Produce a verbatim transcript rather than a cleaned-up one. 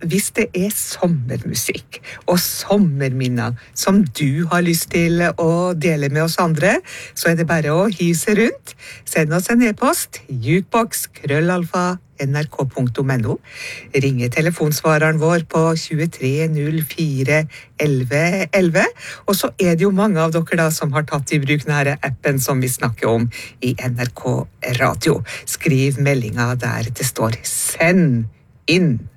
hvis det er sommermusikk og sommerminner som du har lyst til å dele med oss andre, så er det bare å hive seg rundt. Send oss en e-post, jukebox, krøllalfa, nrk punktum no. Ringe telefonsvareren vår på tjuetre null fire elleve elleve. Og så er det jo mange av dere da som har tatt i bruk denne appen som vi snakker om i N R K Radio. Skriv meldinga der det står «Send inn».